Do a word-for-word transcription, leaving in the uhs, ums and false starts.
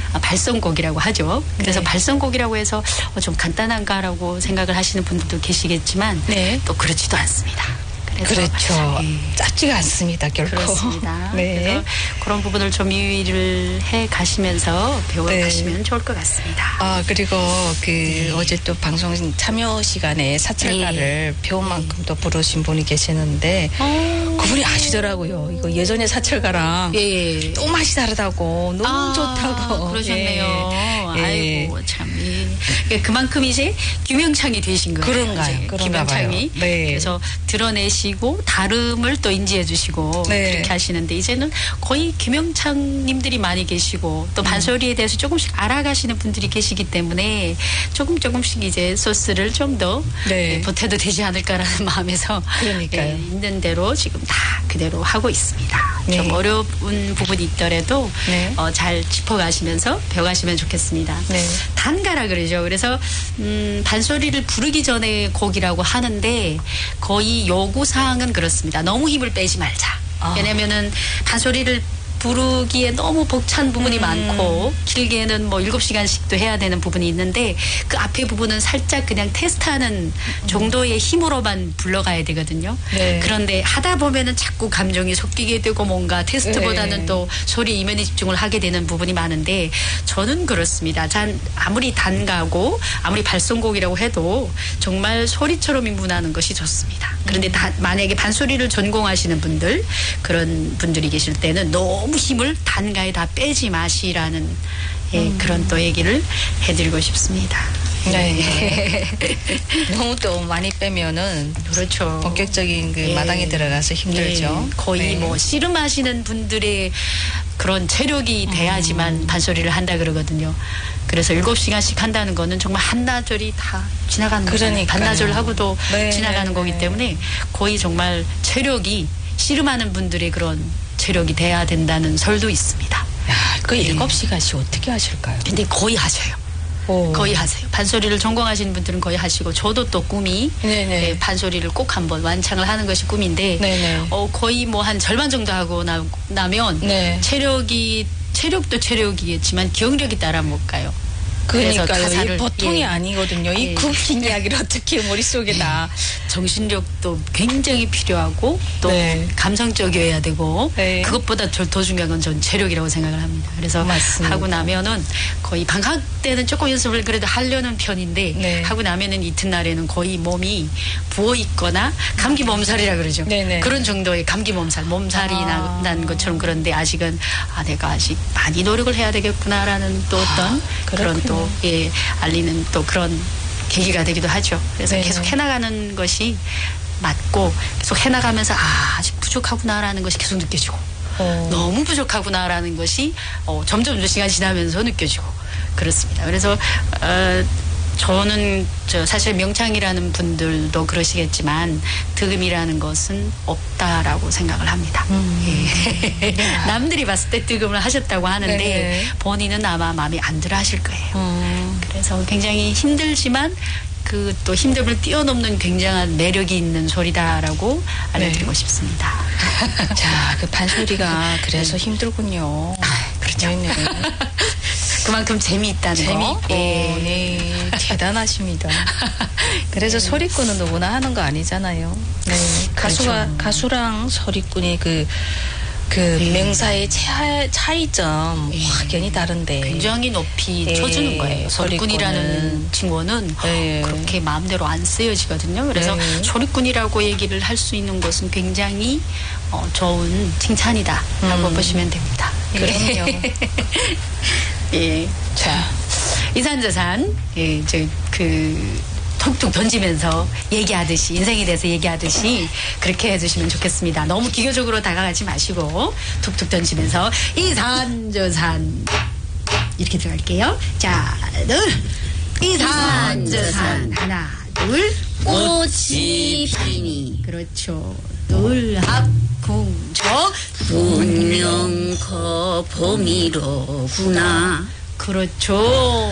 발성곡이라고 하죠. 그래서 네. 발성곡이라고 해서 어, 좀 간단한가라고 생각을 하시는 분들도 계시겠지만 네. 또 그렇지도 않습니다. 그래서 그렇죠. 예. 짧지가 않습니다, 결코. 그렇습니다. 네. 그래서 그런 부분을 좀 유의를 해 가시면서 배워 네. 가시면 좋을 것 같습니다. 아, 그리고 그 네. 어제 또 방송 참여 시간에 사찰가를 네. 배운 만큼 또 부르신 분이 계시는데 어. 그분이 아시더라고요. 이거 예전에 사찰가랑 예. 또 맛이 다르다고 너무 아, 좋다고. 그러셨네요. 예. 아이고 참. 예. 그만큼 이제 규명창이 되신 거예요. 그런가요? 이제 그런가 규명창이. 봐요. 네. 그래서 드러내시고 다름을 또 인지해 주시고 네. 그렇게 하시는데 이제는 거의 규명창님들이 많이 계시고 또 반소리에 대해서 조금씩 알아가시는 분들이 계시기 때문에 조금 조금씩 이제 소스를 좀 더 네. 보태도 되지 않을까라는 마음에서 그러니까요. 예, 있는 대로 지금 다 그대로 하고 있습니다. 네. 좀 어려운 부분이 있더라도 네. 어, 잘 짚어가시면서 배워가시면 좋겠습니다. 네. 단가라 그러죠. 그래서 음, 반소리를 부르기 전에 곡이라고 하는데 거의 요구사항은 그렇습니다. 너무 힘을 빼지 말자. 아. 왜냐면은 반소리를 부르기에 너무 벅찬 부분이 음. 많고 길게는 뭐 일곱 시간씩도 해야 되는 부분이 있는데 그 앞에 부분은 살짝 그냥 테스트하는 정도의 힘으로만 불러가야 되거든요. 네. 그런데 하다 보면은 자꾸 감정이 섞이게 되고 뭔가 테스트보다는 네. 또 소리 이면에 집중을 하게 되는 부분이 많은데 저는 그렇습니다. 단 아무리 단가고 아무리 발성곡이라고 해도 정말 소리처럼 인문하는 것이 좋습니다. 그런데 음. 다, 만약에 반소리를 전공하시는 분들 그런 분들이 계실 때는 너무 힘을 단가에 다 빼지 마시라는 예, 음. 그런 또 얘기를 해드리고 싶습니다. 네. 너무 또 많이 빼면은 그렇죠. 본격적인 그 예. 마당에 들어가서 힘들죠. 예, 거의 네. 뭐 씨름하시는 분들의 그런 체력이 돼야지만 음. 반소리를 한다 그러거든요. 그래서 일곱 시간씩 한다는 거는 정말 한나절이 다 지나가는 거잖아요. 그러니까요. 반나절하고도 네, 지나가는 네, 거기 네. 때문에 거의 정말 체력이 씨름하는 분들의 그런 체력이 돼야 된다는 설도 있습니다. 야, 그 예. 일곱 시간씩 어떻게 하실까요? 근데 거의 하셔요. 오. 거의 하세요. 반소리를 전공하시는 분들은 거의 하시고 저도 또 꿈이 네네. 예, 반소리를 꼭 한번 완창을 하는 것이 꿈인데 네네. 어, 거의 뭐 한 절반 정도 하고 나, 나면 네. 체력이 체력도 체력이겠지만 기억력이 따라 못 가요. 그래서 그러니까요. 가사를, 이 보통이 예. 아니거든요. 이 예. 굵긴 이야기를 어떻게 머릿속에 다. 정신력도 굉장히 필요하고 또 네. 감성적이어야 되고 네. 그것보다 저- 더 중요한 건 전 체력이라고 생각을 합니다. 그래서 맞습니다. 하고 나면은 거의 방학 때는 조금 연습을 그래도 하려는 편인데 네. 하고 나면은 이튿날에는 거의 몸이 부어 있거나 감기 몸살이라 그러죠. 네네. 그런 정도의 감기 몸살, 몸살이 아. 나, 난 것처럼 그런데 아직은 아 내가 아직 많이 노력을 해야 되겠구나라는 또 어떤 그런 그렇군요. 또 예, 알리는 또 그런 계기가 되기도 하죠. 그래서 네네. 계속 해나가는 것이 맞고 계속 해나가면서 아, 아직 부족하구나라는 것이 계속 느껴지고 어. 너무 부족하구나라는 것이 어, 점점 시간이 지나면서 느껴지고 그렇습니다. 그래서 어, 저는 저 사실 명창이라는 분들도 그러시겠지만 득음이라는 것은 없다라고 생각을 합니다. 음. 예. 남들이 봤을 때 득음을 하셨다고 하는데 네네. 본인은 아마 마음에 안 들어 하실 거예요. 음. 그래서 굉장히 힘들지만 그 또 힘듦을 뛰어넘는 굉장한 매력이 있는 소리다라고 알려드리고 네. 싶습니다. 자, 그 반소리가 그래서 힘들군요. 그렇죠. 네네. 그만큼 재미있다는 재미있고, 거. 예. 네, 대단하십니다. 그래서 네. 소리꾼은 누구나 하는 거 아니잖아요. 네, 가수가 그렇죠. 가수랑 소리꾼의 그, 그 네. 명사의 차, 차이점 네. 확연히 다른데. 굉장히 높이 예. 쳐주는 거예요. 소리꾼이라는 소리꾼은. 징호는 예. 그렇게 마음대로 안 쓰여지거든요. 그래서 네. 소리꾼이라고 얘기를 할 수 있는 것은 굉장히 어, 좋은 칭찬이다라고 음. 보시면 됩니다. 예. 그럼요. 예. 자, 이산저산, 예, 저, 그, 톡톡 던지면서 얘기하듯이, 인생에 대해서 얘기하듯이 그렇게 해주시면 좋겠습니다. 너무 기교적으로 다가가지 마시고, 툭툭 던지면서, 이산저산. 이렇게 들어갈게요. 자, 둘. 이산저산. 하나, 둘. 꽃이 피니 그렇죠. 둘, 합, 궁, 저. 분명 그 봄이로구나. 그렇죠.